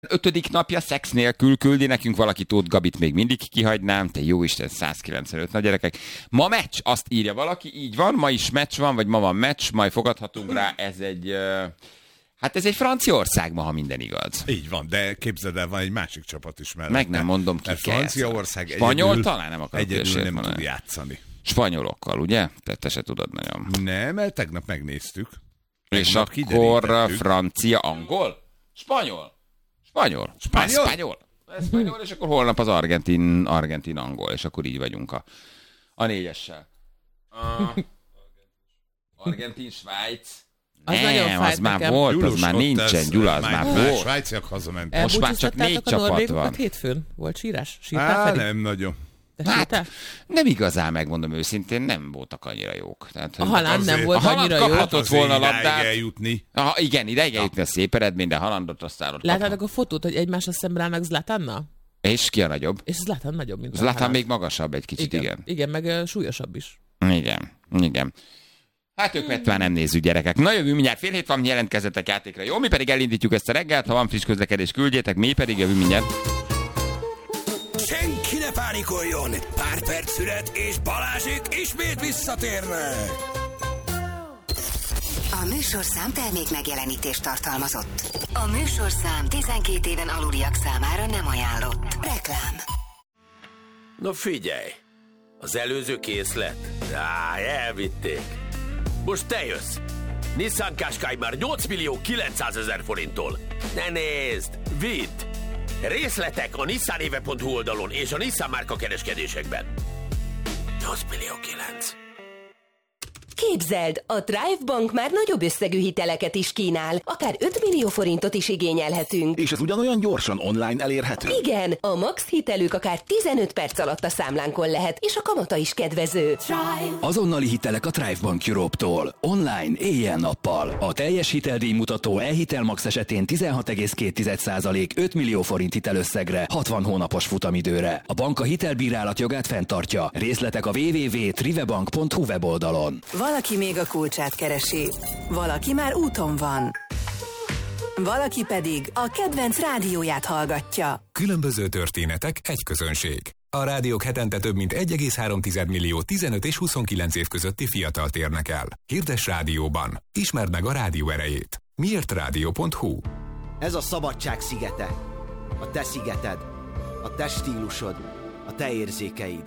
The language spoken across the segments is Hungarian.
5. napja szex nélkül küldi nekünk valaki, Tóth Gabit még mindig kihagynám, te jóisten, 195 nagy gyerekek. Ma meccs, azt írja valaki, így van, ma is meccs van, vagy ma van meccs, majd fogadhatunk rá, ez egy... Hát ez egy Franciaország ma, ha minden igaz. Így van, de képzeld el, van egy másik csapat is mellett. Meg nem mondom ki. Franciaország Spanyol talán nem akar egyedül nem tud játszani. Spanyolokkal, ugye? Te se tudod nagyon. Nem, mert tegnap megnéztük. És akkor francia, angol? Spanyol, és akkor holnap az argentin angol, és akkor így vagyunk a 4-essel. Argentin, Svájc. Az nem, az már nekem. volt, az már nincsen, Gyula, az már volt. Svájciak hazamentek. Most már csak 4 csapat van. Hétfőn volt sírás? Sírtál, Feri? Nem nagyon. Hát, nem igazán, megmondom őszintén, nem voltak annyira jók. Tehát, a Haaland nem volt annyira jó. Kaphatott volna labdát. Eljutni. Igen, ideig eljutni a szép eredmény, de Haalandot aztán ott láttátok a fotót, hogy egymásra szemben állnak Zlatannal? És ki a nagyobb? És Zlatan nagyobb, mint Zlatan még magasabb egy kicsit, igen. Igen, meg súlyosabb is. Igen. Hát ők már nem nézzük, gyerekek. Na jövő mindjárt 6:30 van, jelentkezzetek játékra. Jó, mi pedig elindítjuk ezt a reggelt, ha van friss közlekedés, küldjétek, mi pedig jövő mindjárt. Senki ne pánikoljon! Pár perc szület, és Balázsék ismét visszatérnek! A műsorszám termék megjelenítést tartalmazott. A műsorszám 12 éven aluliak számára nem ajánlott. Reklám. Na figyelj! Az előző készlet? Elvitték. Most te jössz! Nissan Qashqai már 8.900.000 forinttól. Ne nézd! Vidd! Részletek a nissanéve.hu oldalon és a Nissan márka kereskedésekben. 8.900.000. Képzeld, a Thrive Bank már nagyobb összegű hiteleket is kínál, akár 5 millió forintot is igényelhetünk. És ez ugyanolyan gyorsan online elérhető? Igen, a max hitelük akár 15 perc alatt a számlánkon lehet, és a kamata is kedvező. Thrive. Azonnali hitelek a Thrive Bank Europe-tól. Online, éjjel-nappal. A teljes hiteldíjmutató e-hitel max esetén 16,2% 5 millió forint hitelösszegre, 60 hónapos futamidőre. A bank a hitelbírálat jogát fenntartja. Részletek a www.trivebank.hu weboldalon. Valaki még a kulcsát keresi, valaki már úton van, valaki pedig a kedvenc rádióját hallgatja. Különböző történetek, egy közönség. A rádiók hetente több mint 1,3 millió 15 és 29 év közötti fiatalt érnek el. Hirdess rádióban. Ismerd meg a rádió erejét. Miértrádió.hu. Ez a szabadság szigete. A te szigeted. A te stílusod. A te érzékeid.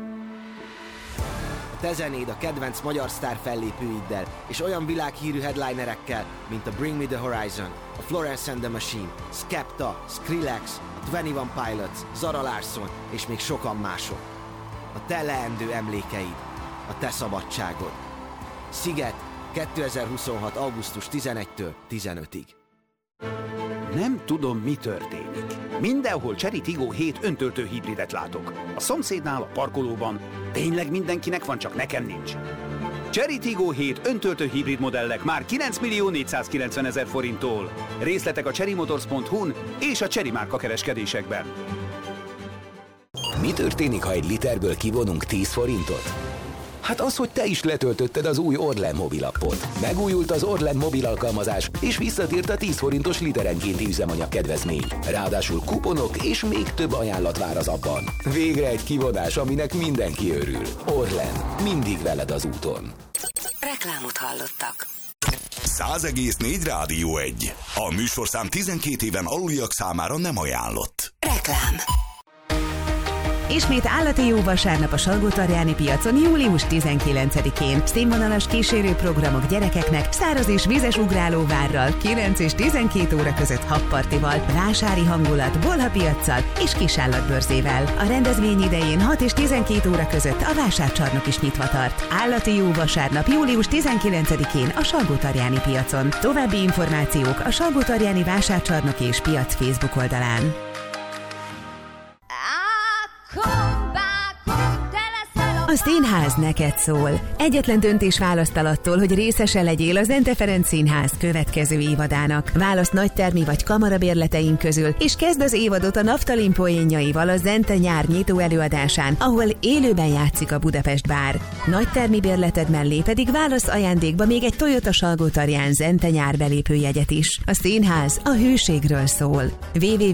Te zenéd a kedvenc magyar sztár fellépőiddel, és olyan világhírű headlinerekkel, mint a Bring Me The Horizon, a Florence and the Machine, Skepta, Skrillex, a 21 Pilots, Zara Larsson és még sokan mások. A te leendő emlékeid, a te szabadságod. Sziget, 2026. augusztus 11-től 15-ig. Nem tudom, mi történik. Mindenhol Chery Tiggo 7 öntöltő hibridet látok. A szomszédnál, a parkolóban. Tényleg mindenkinek van, csak nekem nincs. Chery Tiggo 7 öntöltő hibrid modellek már 9.490.000 forinttól. Részletek a cherrymotors.hu-n és a Chery márka kereskedésekben. Mi történik, ha egy literből kivonunk 10 forintot? Hát az, hogy te is letöltötted az új Orlen mobilappot. Megújult az Orlen mobil alkalmazás, és visszatért a 10 forintos literenkénti üzemanyag kedvezmény. Ráadásul kuponok és még több ajánlat vár az appban. Végre egy kivonás, aminek mindenki örül. Orlen, mindig veled az úton. Reklámot hallottak. 100,4 Rádió 1. A műsorszám 12 éven aluliak számára nem ajánlott. Reklám. Ismét állati jó vasárnap a Salgótarjáni piacon július 19-én. Színvonalas kísérőprogramok gyerekeknek, száraz és vízes ugrálóvárral, 9 és 12 óra között habpartival, vásári hangulat, bolhapiaccal és kisállatbörzével. A rendezvény idején 6 és 12 óra között a vásárcsarnok is nyitva tart. Állati jó vasárnap július 19-én a Salgótarjáni piacon. További információk a Salgótarjáni vásárcsarnok és piac Facebook oldalán. A A színház neked szól. Egyetlen döntés választal attól, hogy részese legyél a Zente Ferenc Színház következő évadának. Válaszd nagytermi vagy kamarabérleteink közül, és kezd az évadot a Naftalin poénjaival a Zente nyár nyitó előadásán, ahol élőben játszik a Budapest Bár. Nagytermi bérleted mellé pedig válasz ajándékba még egy Toyota Salgótarján Zente nyár belépőjegyet is. A színház a hőségről szól.